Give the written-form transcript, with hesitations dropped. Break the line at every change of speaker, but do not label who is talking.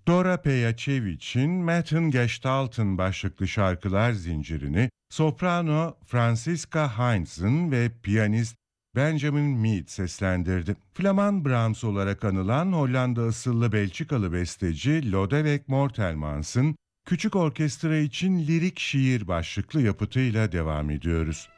Dora Pejacevich'in Matten Gestalten başlıklı şarkılar zincirini soprano Franziska Heinz'ın ve piyanist Benjamin Mead seslendirdi. Flaman Brahms olarak anılan Hollanda asıllı Belçikalı besteci Lodewijk Mortelmans'ın Küçük Orkestra için Lirik Şiir başlıklı yapıtıyla devam ediyoruz.